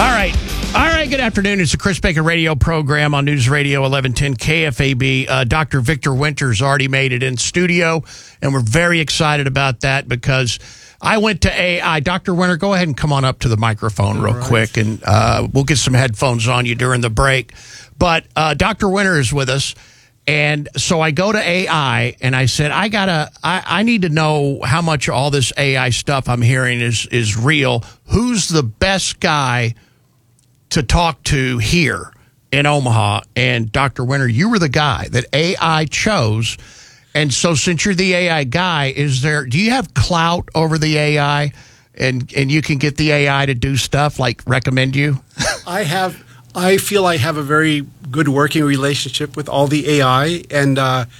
All right, good afternoon. It's the Chris Baker radio program on News Radio 1110 KFAB. Dr. Victor Winter's already made it in studio, and we're very excited about that because I went to AI. Dr. Winter, go ahead and come on up to the microphone real quick, and we'll get some headphones on you during the break. But Dr. Winter is with us, and so I go to AI, and I said, I need to know how much all this AI stuff I'm hearing is real. Who's the best guy to talk to here in Omaha? And Dr. Winter, you were the guy that AI chose. And so since you're the AI guy, do you have clout over the AI and you can get the AI to do stuff like recommend you? I feel I have a very good working relationship with all the AI. And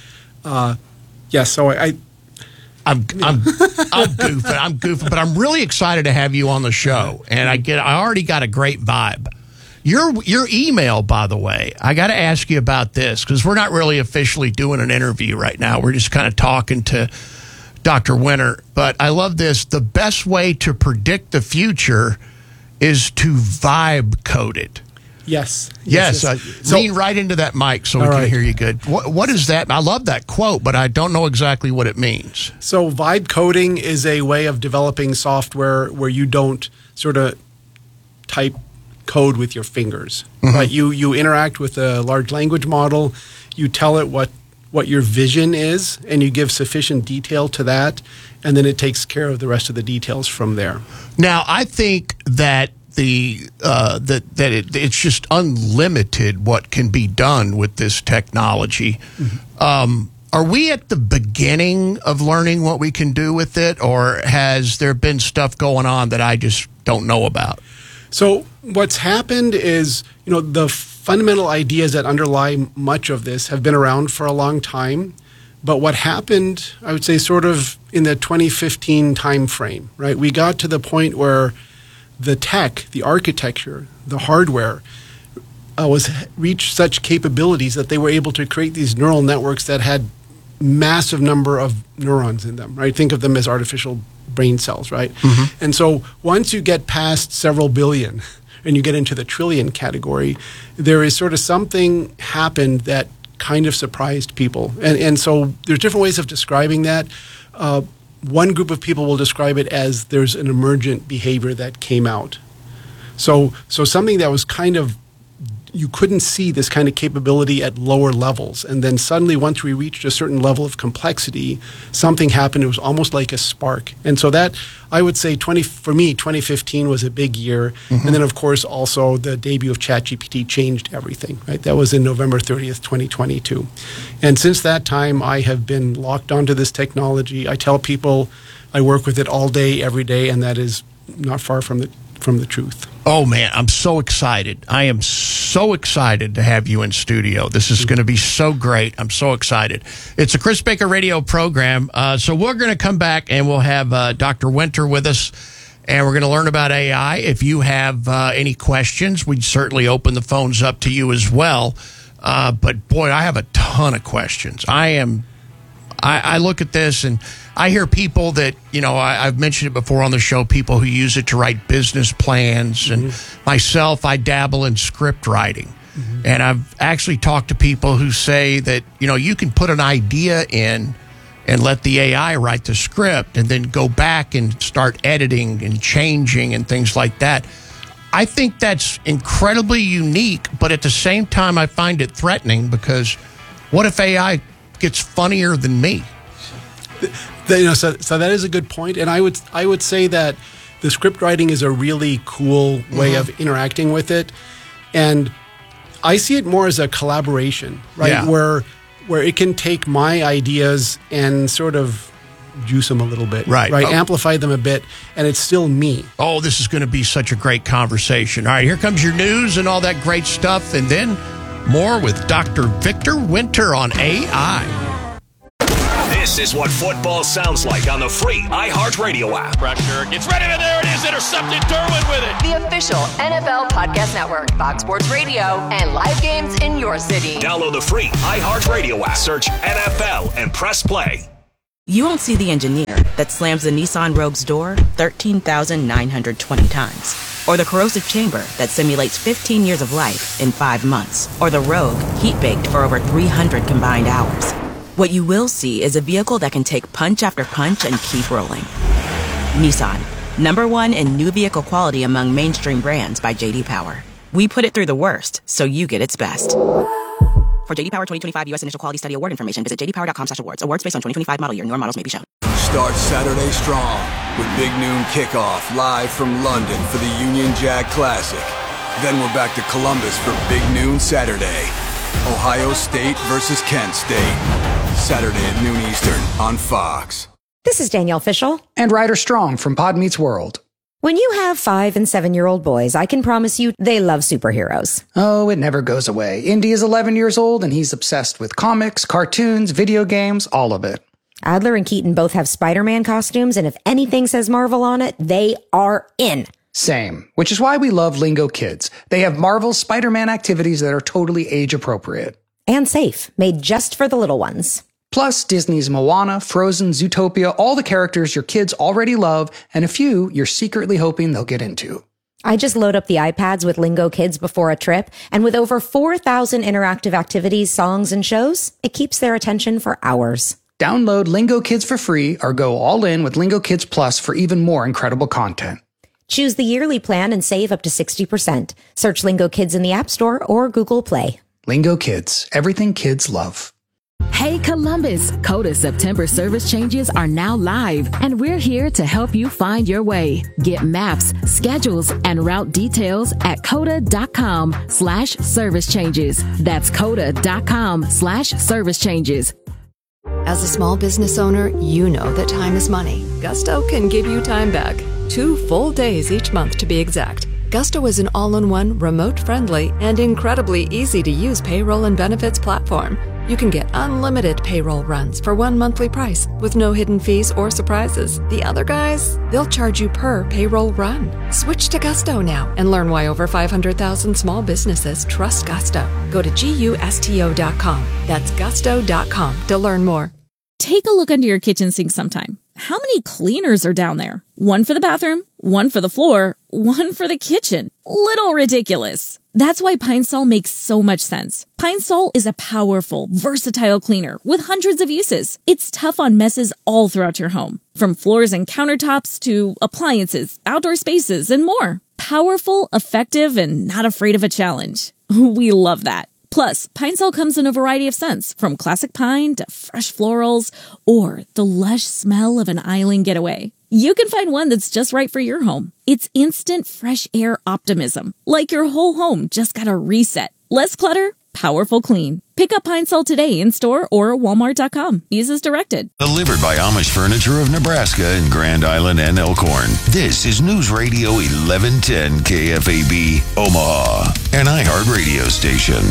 so I'm goofing, but I'm really excited to have you on the show. And I already got a great vibe. Your email, by the way, I got to ask you about this because we're not really officially doing an interview right now. We're just kind of talking to Dr. Winter. But I love this. The best way to predict the future is to vibe code it. Yes. Lean right into that mic so we can hear you good. What is that? I love that quote, but I don't know exactly what it means. So vibe coding is a way of developing software where you don't sort of type code with your fingers. Mm-hmm. Right? You interact with a large language model, you tell it what your vision is, and you give sufficient detail to that, and then it takes care of the rest of the details from there. Now, I think that it's just unlimited what can be done with this technology. Mm-hmm. Are we at the beginning of learning what we can do with it, or has there been stuff going on that I just don't know about? So what's happened is, the fundamental ideas that underlie much of this have been around for a long time. But what happened, I would say, sort of in the 2015 time frame, right? We got to the point where the tech, the architecture, the hardware reached such capabilities that they were able to create these neural networks that had massive number of neurons in them, right? Think of them as artificial brain cells, right? Mm-hmm. And so once you get past several billion and you get into the trillion category, there is sort of something happened that kind of surprised people. And so there's different ways of describing that. One group of people will describe it as there's an emergent behavior that came out. So something that was kind of, you couldn't see this kind of capability at lower levels. And then suddenly, once we reached a certain level of complexity, something happened. It was almost like a spark. And so that, I would say, for me, 2015 was a big year. Mm-hmm. And then, of course, also the debut of ChatGPT changed everything, right? That was in November 30th, 2022. And since that time, I have been locked onto this technology. I tell people I work with it all day, every day, and that is not far from the truth. Oh, man, I'm so excited. I am so excited to have you in studio. This is going to be so great. I'm so excited. It's a Chris Baker radio program. So we're going to come back and we'll have Dr. Winter with us, and we're going to learn about AI. If you have any questions, we'd certainly open the phones up to you as well. But, boy, I have a ton of questions. I look at this and I hear people that, I've mentioned it before on the show, people who use it to write business plans. Mm-hmm. And myself, I dabble in script writing. Mm-hmm. And I've actually talked to people who say that, you can put an idea in and let the AI write the script and then go back and start editing and changing and things like that. I think that's incredibly unique, but at the same time, I find it threatening because what if AI gets funnier than me? So that is a good point, and I would say that the script writing is a really cool way of interacting with it, and I see it more as a collaboration, right? Yeah. Where it can take my ideas and sort of juice them a little bit, right? Amplify them a bit, and it's still me. Oh, this is going to be such a great conversation. All right, here comes your news and all that great stuff, and then more with Dr. Victor Winter on AI. This is what football sounds like on the free iHeartRadio app. Pressure gets ready, and there it is, intercepted. Derwin with it. The official NFL Podcast Network, Fox Sports Radio, and live games in your city. Download the free iHeartRadio app. Search NFL and press play. You won't see the engineer that slams the Nissan Rogue's door 13,920 times. or the corrosive chamber that simulates 15 years of life in 5 months, or the Rogue, heat-baked for over 300 combined hours. What you will see is a vehicle that can take punch after punch and keep rolling. Nissan, #1 in new vehicle quality among mainstream brands by J.D. Power. We put it through the worst, so you get its best. For J.D. Power 2025 U.S. Initial Quality Study Award information, visit jdpower.com/awards. Awards based on 2025 model year. Newer models may be shown. Start Saturday strong with Big Noon Kickoff live from London for the Union Jack Classic. Then we're back to Columbus for Big Noon Saturday. Ohio State versus Kent State. Saturday at noon Eastern on Fox. This is Danielle Fishel. And Ryder Strong from Pod Meets World. When you have 5- and 7-year-old boys, I can promise you they love superheroes. Oh, it never goes away. Indy is 11 years old and he's obsessed with comics, cartoons, video games, all of it. Adler and Keaton both have Spider-Man costumes, and if anything says Marvel on it, they are in. Same, which is why we love Lingo Kids. They have Marvel's Spider-Man activities that are totally age appropriate. And safe, made just for the little ones. Plus, Disney's Moana, Frozen, Zootopia, all the characters your kids already love, and a few you're secretly hoping they'll get into. I just load up the iPads with Lingo Kids before a trip, and with over 4,000 interactive activities, songs, and shows, it keeps their attention for hours. Download Lingo Kids for free or go all in with Lingo Kids Plus for even more incredible content. Choose the yearly plan and save up to 60%. Search Lingo Kids in the App Store or Google Play. Lingo Kids, everything kids love. Hey Columbus, Coda September service changes are now live, and we're here to help you find your way. Get maps, schedules, and route details at coda.com/service changes. That's coda.com/service changes. As a small business owner, you know that time is money. Gusto can give you time back. 2 full days each month to be exact. Gusto is an all-in-one, remote-friendly, and incredibly easy-to-use payroll and benefits platform. You can get unlimited payroll runs for one monthly price with no hidden fees or surprises. The other guys, they'll charge you per payroll run. Switch to Gusto now and learn why over 500,000 small businesses trust Gusto. Go to GUSTO.com. That's gusto.com to learn more. Take a look under your kitchen sink sometime. How many cleaners are down there? One for the bathroom, one for the floor, one for the kitchen. Little ridiculous. That's why Pine Sol makes so much sense. Pine Sol is a powerful, versatile cleaner with hundreds of uses. It's tough on messes all throughout your home, from floors and countertops to appliances, outdoor spaces, and more. Powerful, effective, and not afraid of a challenge. We love that. Plus, Pine Sol comes in a variety of scents, from classic pine to fresh florals, or the lush smell of an island getaway. You can find one that's just right for your home. It's instant fresh air optimism, like your whole home just got a reset. Less clutter, powerful clean. Pick up Pine Sol today in store or walmart.com. Use as directed. Delivered by Amish Furniture of Nebraska in Grand Island and Elkhorn. This is News Radio 1110 KFAB, Omaha, an iHeart radio station.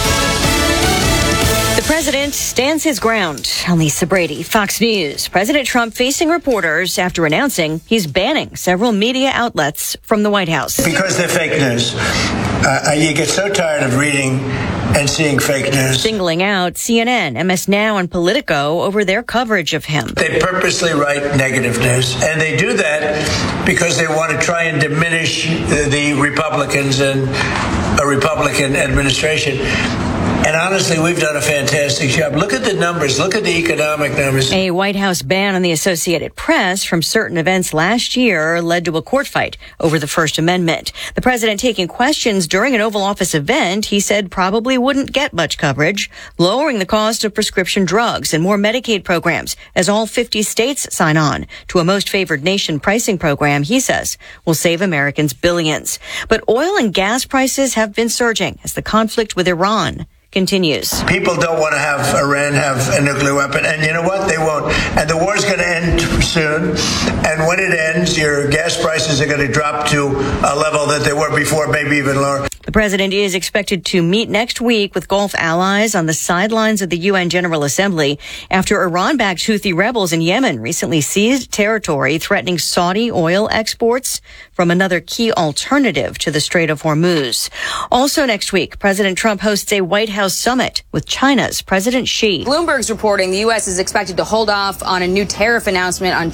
The president stands his ground. On Lisa Brady, Fox News. President Trump facing reporters after announcing he's banning several media outlets from the White House. Because they're fake news. You get so tired of reading and seeing fake news. Singling out CNN, MS Now, and Politico over their coverage of him. They purposely write negative news, and they do that because they want to try and diminish the Republicans and a Republican administration. And honestly, we've done a fantastic job. Look at the numbers. Look at the economic numbers. A White House ban on the Associated Press from certain events last year led to a court fight over the First Amendment. The president taking questions during an Oval Office event he said probably wouldn't get much coverage, lowering the cost of prescription drugs and more Medicaid programs as all 50 states sign on to a most favored nation pricing program he says will save Americans billions. But oil and gas prices have been surging as the conflict with Iran continues. People don't want to have Iran have a nuclear weapon, and you know what? They won't. And the war's going to end soon. And when it ends, your gas prices are going to drop to a level that they were before, maybe even lower. The president is expected to meet next week with Gulf allies on the sidelines of the UN General Assembly after Iran-backed Houthi rebels in Yemen recently seized territory threatening Saudi oil exports from another key alternative to the Strait of Hormuz. Also next week, President Trump hosts a White House summit with China's President Xi. Bloomberg's reporting the U.S. is expected to hold off on a new tariff announcement on